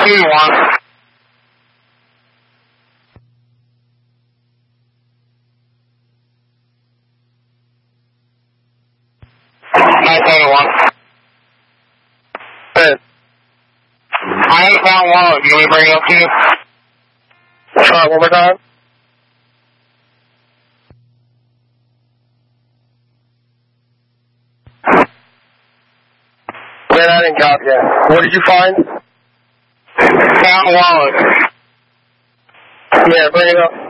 2-1. Good. I ain't found one. You want me to bring it up to you? Try it one more time. Man, I didn't copy it. What did you find? Found wallet. Yeah, bring it up.